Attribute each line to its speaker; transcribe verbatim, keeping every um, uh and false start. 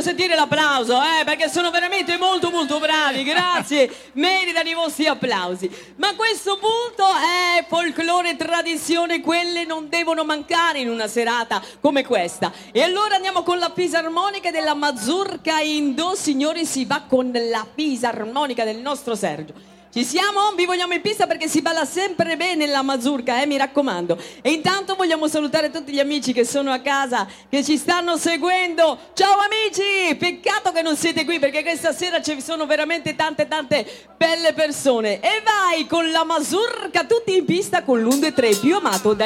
Speaker 1: voglio sentire l'applauso, eh, perché sono veramente molto molto bravi, grazie, meritano i vostri applausi. Ma a questo punto è folklore e tradizione, quelle non devono mancare in una serata come questa. E allora andiamo con la fisarmonica della mazurka in do, signori, si va con la fisarmonica del nostro Sergio. Ci siamo? Vi vogliamo in pista perché si balla sempre bene la mazurka, eh, mi raccomando. E intanto vogliamo salutare tutti gli amici che sono a casa, che ci stanno seguendo. Ciao amici! Peccato che non siete qui perché questa sera ci sono veramente tante tante belle persone. E vai con la mazurka, tutti in pista con l'uno due tre più amato da